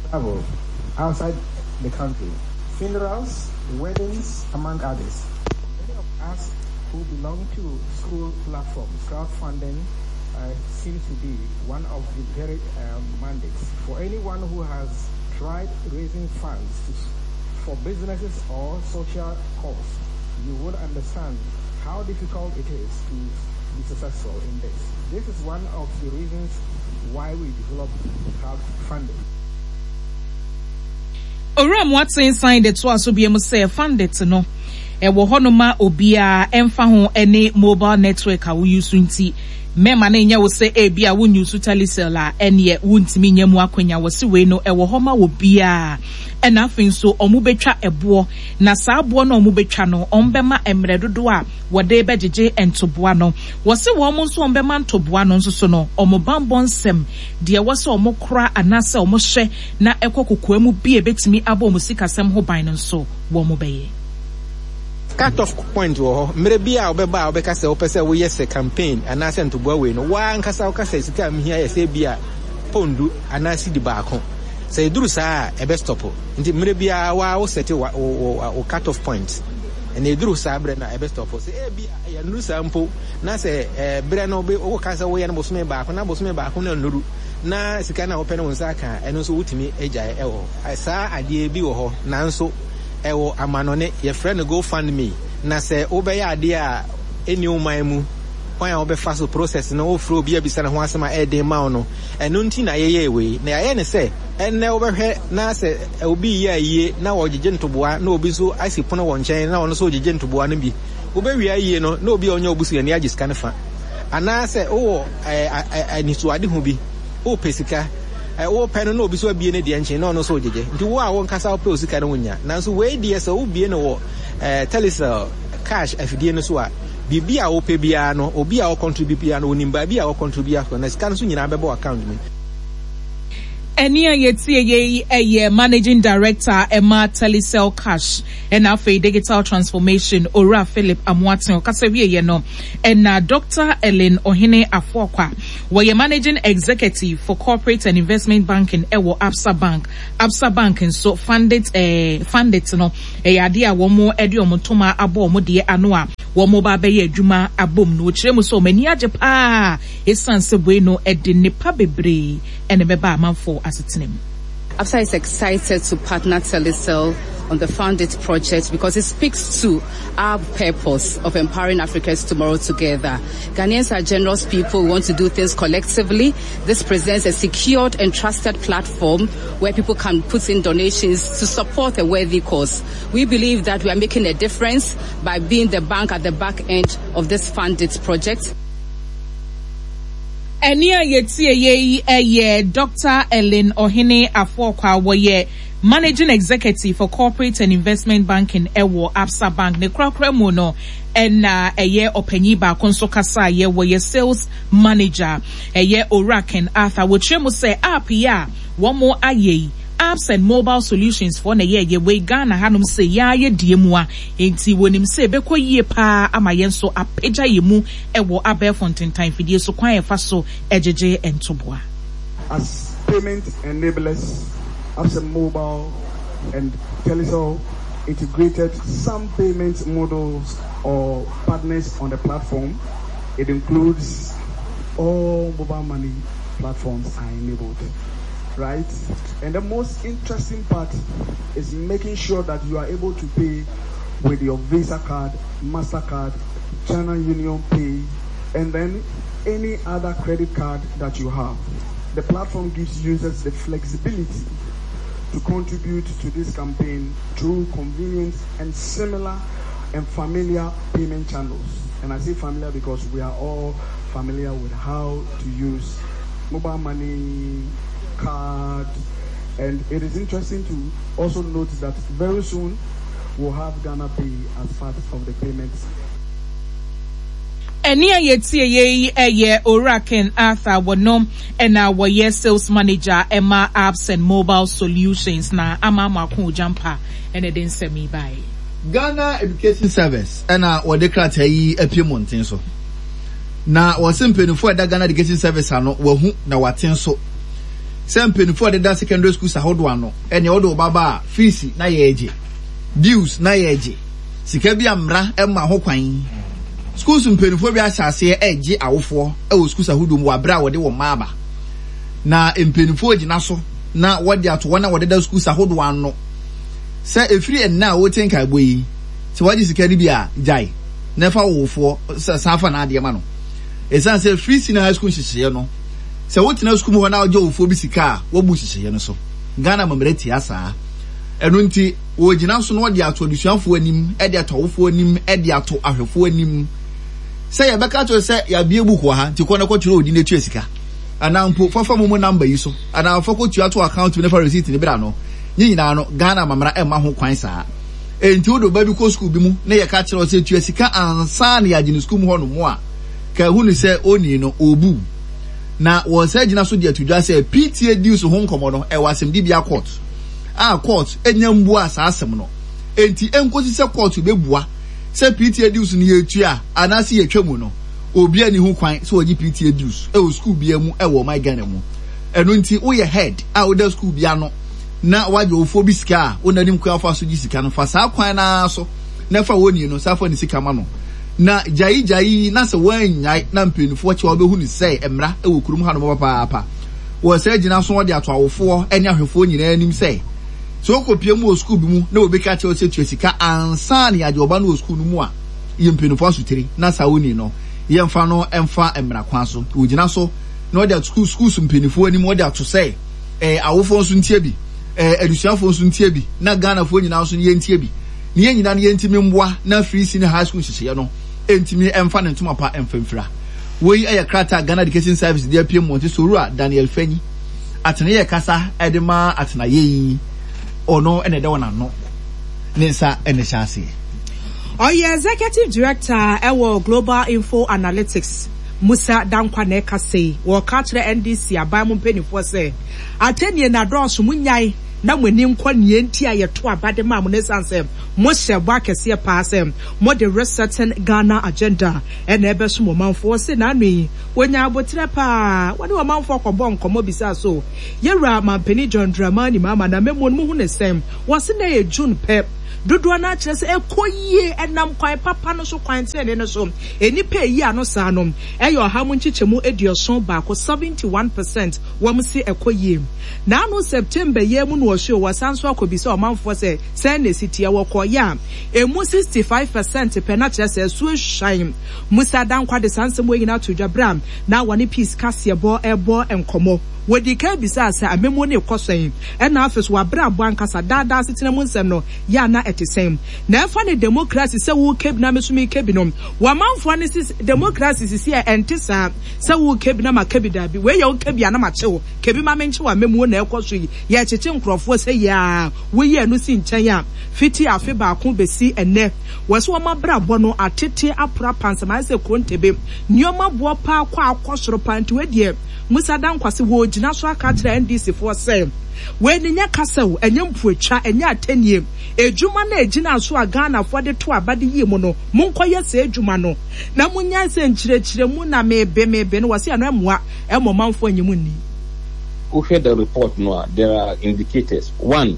travel outside the country, funerals, weddings, among others. Many of us who belong to school platforms, crowdfunding seems to be one of the very mandates. For anyone who has tried raising funds for businesses or social cause, you would understand how difficult it is to be successful in this. This is one of the reasons why we developed crowdfunding. Oram what's inside the tour so be able to say funded to know. Ewo honoma obia emfa ho any mobile network a we use nti mema na nya wo se bia wo use Telecel a ene wuntimi nya mu akwanya wo se we no ewo homa obia ena afin so omu betwa ebo na saa abo na omu betwa no ombema emre dodo a wode bejeje entoboa no wo se wo mo nso ombema ntoboa no nso so no omu bambon sem de wo se omu kra anase omu hye na ekokokoa mu bia betimi abo mu sikasem ho ban no nso wo mo beye cut-off point wo mrebia obeba obeka se opese wo yes campaign anase ntoboa we no wa nkasa okasa sika mhia yese bia pondu anase di baako se duru saa ebe stop nti mrebia wa wo set wo cut-off point ene duru saa bre na ebe stop se bia ya nuru saa mpo na se bre na obe wo kasa wo ye na bosome baako na nuru na sika na ope no nsa ka eno so wutimi agyae ewo saa ade bi wo ho nanso ewo amanone ye friend go fund me na se obeya ade a eni uman mu kwan a obefa so process na ofro bia bisa na ho asema e de ma no eno nti na yeye we na ye ne se enne obehwe na se obi ye aye na wogege ntoboa na obi so asipono won chen na wono so ogege ntoboa no bi obewi aye no na obi onya obusu ye ne agiska ne fa ana se o ani so ade ho bi o pesika wo pen no obi so abie ne de enchen no so ogege nti wo a won kasa wo osika no wonya nanso we de so wo bie no wo Telecel cash afidie no so a bibia wo pe bia no obi a wo contribute bia no onimba bia wo contribute na sika no so nyina bebo account me. Enia ye managing director Emma Telecel Cash and afi digital transformation Ora Philip Amwatin okasewie ye no and Dr. Ellen Ohene Afokwa were managing executive for corporate and investment banking ewo Absa Bank and so funded no ade a wo mo ede omotoma abo mo de ano a wo mo ba be ye adwuma abom no kiremu so mani age pa esanse bueno ede nipa bebre ene beba amanfo asetenem. Absa is excited to partner Telecel on the Found It project because it speaks to our purpose of empowering Africans tomorrow together. Ghanaians are generous people who want to do things collectively. This presents a secured and trusted platform where people can put in donations to support a worthy cause. We believe that we are making a difference by being the bank at the back end of this Found It project. Enia ye Dr. Ellen Ohene Afokwa woye managing executive for corporate and investment banking ewo Absa Bank ne krakra mu no ena eye opanyi ba konso kasa ye woye sales manager eye Oraken Arthur wo twemu se app ya wo mo aye apps and mobile solutions for na ye we Ghana hanum se ya ye diemua enti wonim se beko yie pa ama yen so apeja yemu ewo Aberfontein time fidie so kwan e fa so ejeje entoboa. As payment enablers, apps and mobile and Telecel integrated some payment models or partners on the platform. It includes all mobile money platforms are enabled. Right? And the most interesting part is making sure that you are able to pay with your Visa card, MasterCard, China Union Pay, and then any other credit card that you have. The platform gives users the flexibility to contribute to this campaign through convenient and similar and familiar payment channels. And I say familiar because we are all familiar with how to use mobile money, card, and it is interesting to also note that very soon we'll have Ghana Pay as part of the payments. Enia ye Oraken Arthur wonom ena woye sales manager Emma Apps and Mobile Solutions na ama ko jampa ene den semi bai Ghana Education Service ena wo declare yi apie monten so na wo simpenufo da Ghana Education Service ano wo hu na waten so Sempen for the secondary school sahodwano, and the other baba, fees na yeje, dues na yeje, Sikabi amra, Emma Hokwain. Schools in Penifobia shall say, Edge, our four, schools a hoodum were brow, they were maba. Na in Penifo naso, na what they are to one hour the schools sahodwano. Say a free and now we think I we. So what is the Caribbean, Jai? Never will for Safa na diamano. It's answer free senior high school, she no. So what no school now Joe for Bissika, what bushes so. Ghana Mamreti asa. And unti, wo jina so no dia to adusua fo anim, e dia to fo anim, e dia to ahwefo anim. Say ya beka to say ya bie buku ha, ti ko na ko chiro odi na tu asika. Ana mpo fafa mo number yi so. Ana fa ko tua to account ne for receipt ne bra no. Nyina no Ghana mamra e ma ho kwan saa. Enti odo ba bi ko school bi mu na ye ka chiro say tu asika ansa na ya jini school mu ho no mo a. Ka hu ni say oni no obu. Na wo say jina so dia tudwa say PTA dues ho nkomo no e wasem di bia court. Court enyambu asasem no. Enti enkosi se court bebua. Se PTA dues ni yetua anase yetwamu no. Obi ani hu kwan se oji PTA dues. O school bia mu e wo my Ghana mu. Eno nti wo ye head wo da school bia no. Na waje ofo bi sika wo nanim kwa fa so ji sika no fa sa kwan na so. Na fa woni no sa fa ni sika ma no. Na jai na se wanyai na mpenifo che obehu ni se emra e wo kurum ha no papa. Wo se gina so de ato awofo eni ahwefo nyina anim se. So ko pie mu school bi mu na obeka che o se tuasika ansa ne ade oba no school no mu a yempenifo asutiri na sa woni no yemfa no emfa emra kwan so ogina so na ode school mpenifo anim ode ato se awofo so ntie bi adusuafo so ntie bi na Ghana fo nyina so ne ntie bi ne nyina ne yentimi mboa na free senior high school hyehyɛ no entimi emfa ne ntoma pa emfamfira wei aya krata Ghana Education Service dia pie mu Sorua Daniel Fanyi atene ye kasa edema atena yeyi ono ene de wona no nensa ene hyase executive director ewo Global Info Analytics Musa Dankwa na ekase wo ka kire NDC abamu mpenifo se atenie na dros munyai na mweni nkwa nie nti ayeto abade ma mo nesanse mo hyebo akese pa se mo de resetting Ghana agenda ena ebeso mo manfo se na anwi wonya abotire pa wode wo manfo kɔbɔ nkomo bisa so yewra mampeni John Dramani mama na memo no hu ne sem wo se na ye June pep dodo na kyerɛ sɛ ekoyie enam kwan papa no so kwan tene no so enipa yi ano saa no ɛyɛ ɔhamu nkyekyɛmu edioson baako 71% wɔm si ekoyie na no September ye mu no wɔhwe wɔsanso akobisa ɔmanfo sɛ sɛ na sitia wɔkɔ ya emu 65% pɛ na kyerɛ sɛ so hwan Musa Dankwa de sansem wo nyina to dwabram na wɔne peace kasebɔ ɛbɔ enkomo wodi ka bisa sɛ amemo ne kɔsɛn ɛna afeso wabra abɔ ankasa dada setena mu nsɛm no ya na etesɛm na ɛfa ne democracy sɛ wo kebi na mesumi kebi no wamanfo ne democracy sisi ɛntesa sɛ wo kebi na makebi da bi we yɛ wo kebi ana machewo kebi ma menche wa amemo na ɛkɔso yi yɛ kyekye nkrɔfo sɛ ya wo yɛ no si nkyɛn ya fiti afe baako besi ɛnɛ wɔso wamabra abɔ no atete apra pansama sɛ kontebe nioma boɔ pa akɔ akɔsoro panti wedie Musa Dankwa se wo gina so aka kire NDC fo se we ni nya kasaw enye mpuatwa enye atanie ejuma na ejina so a Ghana fo de to abade yi mu no monkoye se ejuma no na munya se nkyirekire mu na mebe no wase ano emoa emomanfo anyimu ni. Who heard the report no there are indicators. One,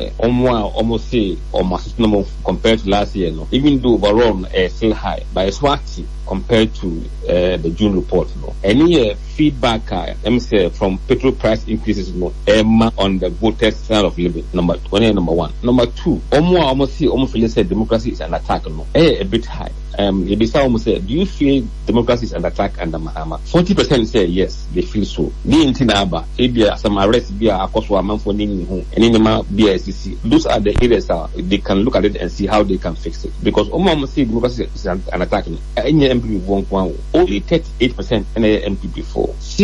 almost say almost number compared to last year no. Even though overall still high, but it's swati compared to the June report no. Any feedback let me say from petrol price increases no on the voters standard of living number one. Number two, almost feel say democracy is an attack no. A bit high. Yebisa almost say, do you feel democracy is under attack under Mahama? 40% say yes, they feel so. Ni intinaba, some arrest be a cost for a month for Nini home and in the BSCC. Those are the areas they can look at it and see how they can fix it. Because almost say democracy is an attack. Any MPP won't want only 38% any MPP for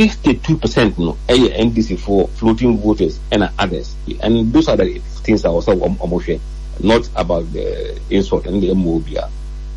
62% no NDC for floating voters and others. And those are the things that also almost not about the insult and the MOBia.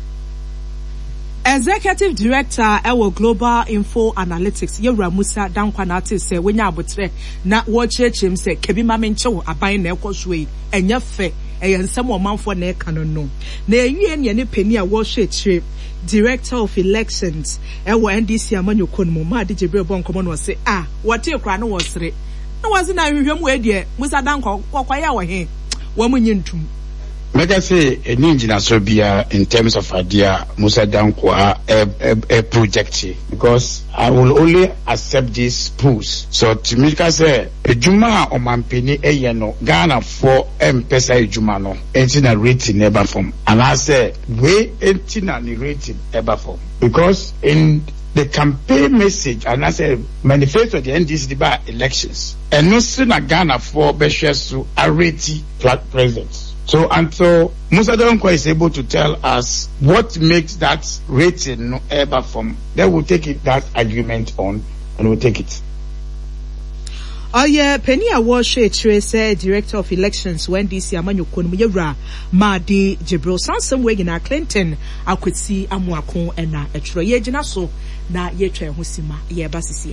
Executive Director ewo Global Info Analytics Yewra Musa Dankwa na ate se wenya abotre na wo kyerɛkyerɛm se kebi ma menchew aban na ekɔsoe enya fe ensem omanfo na eka no no na ewie ne pani a wo hwɛkyerɛ Director of Elections ewo NDC amanyoko no ma de Jibril Bonkomo no se wote kra no wo sere No was na hwehwem we de Musa Danko kwaya wo he wo munyi ntum. Mega say a ninja so bia in terms of idea Musa Danko a project because I will only accept this push. So to me say ejuma o mampeni eye no Ghana for pesa ejuma no enti na rating never form. And I say we enti na rating ever form because in the campaign message and I say manifesto of the NDC by elections and no sooner Ghana for Beshesu Areti president. So until Musa Danko is able to tell us what makes that rating no ever form, then we'll take it that argument on and we'll take it. Oh yeah, Penny Awoshe Trace, Director of Elections, when DC Amanyo Konumuyera, Madi Jibril Sansom Wegina Clinton, Akwesi Amwakon and na Etro Yejina so na Yetre Husima Ye Basisia.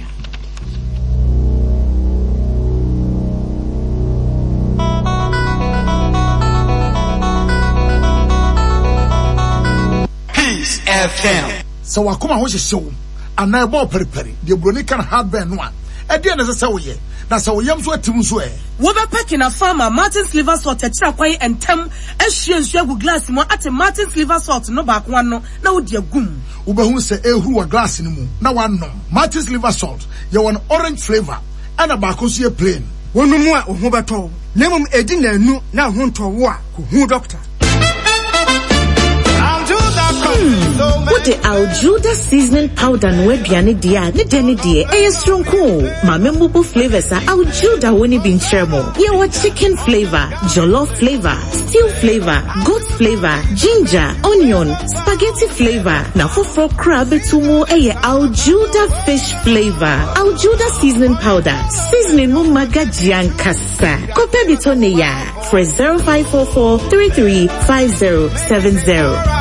FM. So wakoma ho hyehyɛ and na ebo periperi de broni kan hardware no a e de na se woye na se woyam so atim so e wo be packing a farmer Martin's liver salt e kira kwai entem ehwie nsu agu glass mu ate Martin's liver salt no ba kwa no na wo de agum wo be hu se ehuru wa glass ni mu na wanom Martin's liver salt ye won orange flavor and a ba ko so ye plain wonu mu a ho beto na mum edi na anu na ho nto wo a ko hu doctor. What the Aljuda seasoning powder no aduane dia ne de ne de eyesronko ma membubu flavors are Aljuda woni bin cheremo ye wa chicken flavor, jollof flavor, stew flavor, goat flavor, ginger, onion, spaghetti flavor na foforo crab etumo eye Aljuda fish flavor. Aljuda seasoning powder seasoning mu magajian kasa kope bitone ya for 0544 335070.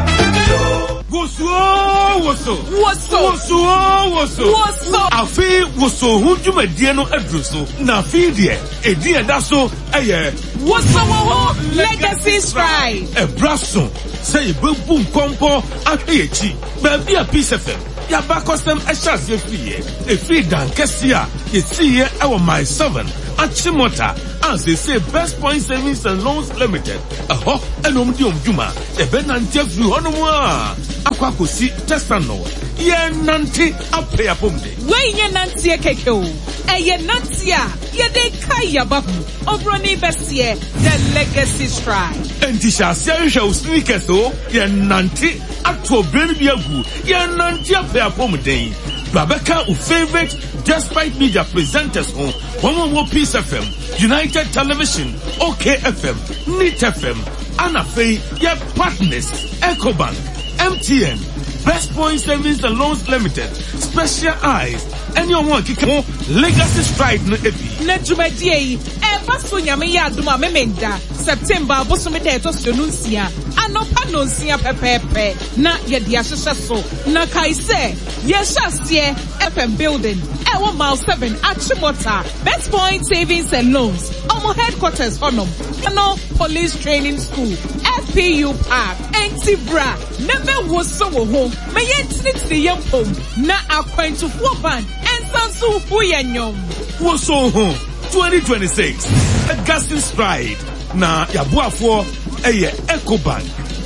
Woso. Afi woso hujuma dieno adruso. Na fi die edi edaso eye. Woso wo legacy stride. Ebraso say bebu nkompo ahwechi. Baby a Peace FM. Ya ba custom ehas efie. Efi dan kesia. Yesi ye our my 7 Achimota. As they say, Best Point Savings and Loans Limited. Aho, enomdium juma. Ebe nanti afri honumwa. Akwa kusi testano. Ye nanti ape apomde. We ye nanti ekekeo. Ye nanti ya. Ye de kaya bahu. Obroni besye. The legacy stride. Entisha siya usini keso. Ye nanti atwo breni biyagu. Ye nanti ape apomde. Babeka u favorite despite media presenters on One Peace FM, United Television, OKFM, NIT FM, Anafe, your partners, EcoBank, MTN, Best Point Savings and Loans Limited, Special Eyes, and your one kiko legacy stride no epi. Nejumedie, baso nyame ya aduma memenda September boso me de to nunsia anopa nunsia pepepe na ye dia hyehyɛ so na kai se ye hyasie FM building ewo mile 7 Achimota Best Point Savings and Loans omo headquarters honom no police training school FPU Park Entibra never was so home me yentini yempom na akwantufo ban ensansu huyanyom was so home 2026 Augustin Stride na yabuafo eye EcoBank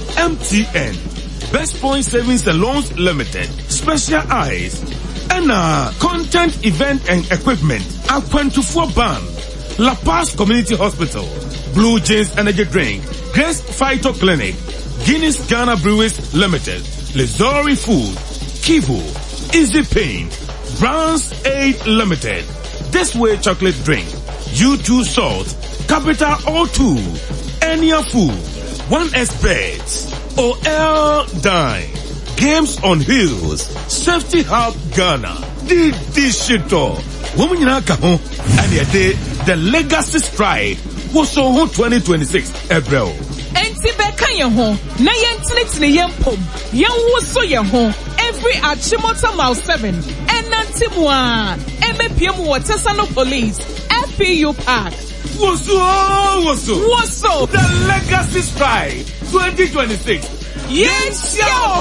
MTN Best Point Savings and Loans Limited Special Eyes and Content Event and Equipment Aquantufo Ban La Paz Community Hospital Blue Jeans Energy Drink Grace Phyto Clinic Guinness Ghana Brewers Limited Lizori Food Kivu Easy Paint Browns Aid Limited This Way Chocolate Drink U2 Salt Capital O2 Enya Food 1S Beds OL Dine Games on Wheels Safety Hub Ghana Didi Shito Woman Yinaka and yet the Legacy Stride was on 2026 April. Enti beka ye ho na yentini yempom yan woso ye ho every Achimota mile 7 enantimwa emepiem Watersano Police FPU Park woso the Legacy Stride 2026 yes yo